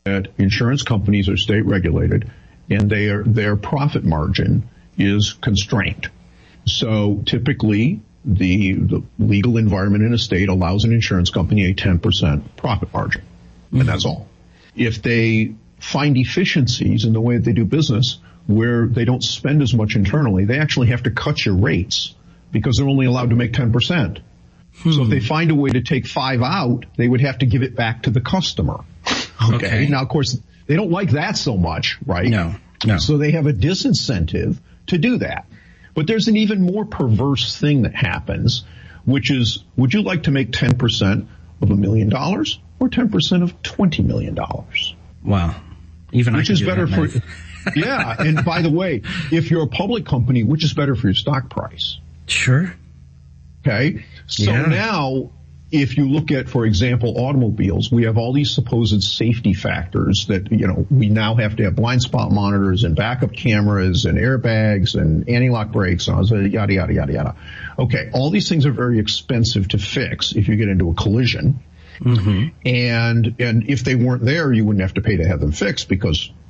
insurance companies are state regulated and their profit margin is constrained. So typically the legal environment in a state allows an insurance company a 10% profit margin. And that's all. If they find efficiencies in the way that they do business where they don't spend as much internally, they actually have to cut your rates because they're only allowed to make 10%. So if they find a way to take 5 out, they would have to give it back to the customer. Okay. Now, of course, they don't like that so much, right? No. So they have a disincentive to do that. But there's an even more perverse thing that happens, which is, would you like to make 10% of $1 million or 10% of $20 million? Wow. Even which I can is do better that for, yeah. And by the way, if you're a public company, which is better for your stock price? Sure. Okay. So now, if you look at, for example, automobiles, we have all these supposed safety factors that, we now have to have blind spot monitors and backup cameras and airbags and anti-lock brakes and yada, yada, yada, yada. Okay. All these things are very expensive to fix if you get into a collision. Mm-hmm. And if they weren't there, you wouldn't have to pay to have them fixed because